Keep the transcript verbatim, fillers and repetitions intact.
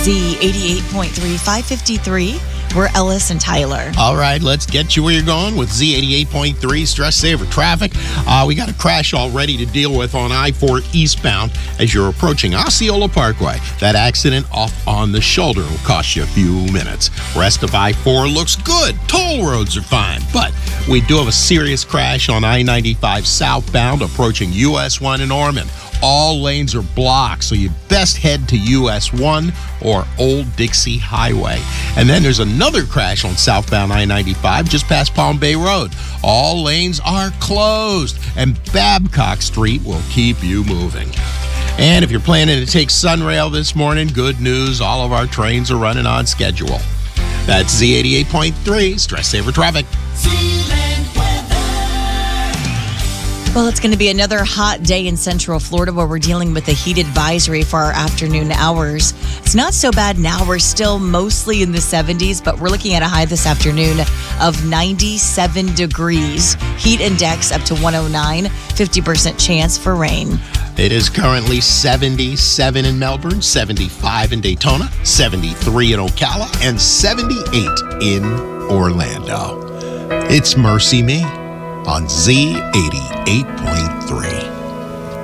Z eighty-eight point three, five fifty-three. We're Ellis and Tyler. All right, let's get you where you're going with Z eighty-eight point three Stress Saver Traffic. Uh, we got a crash already to deal with on I four eastbound as you're approaching Osceola Parkway. That accident off on the shoulder will cost you a few minutes. Rest of I four looks good. Toll roads are fine, but we do have a serious crash on I ninety-five southbound approaching U S one in Ormond. All lanes are blocked, so you best head to U S one or Old Dixie Highway. And then there's another crash on southbound I ninety-five just past Palm Bay Road. All lanes are closed, and Babcock Street will keep you moving. And if you're planning to take Sunrail this morning, good news, all of our trains are running on schedule. That's Z eighty-eight point three Stress Saver Traffic. Well, it's going to be another hot day in Central Florida where we're dealing with a heat advisory for our afternoon hours. It's not so bad now. We're still mostly in the seventies, but we're looking at a high this afternoon of ninety-seven degrees. Heat index up to one oh nine, fifty percent chance for rain. It is currently seventy-seven in Melbourne, seventy-five in Daytona, seventy-three in Ocala, and seventy-eight in Orlando. It's Mercy Me on Z eighty-eight point three.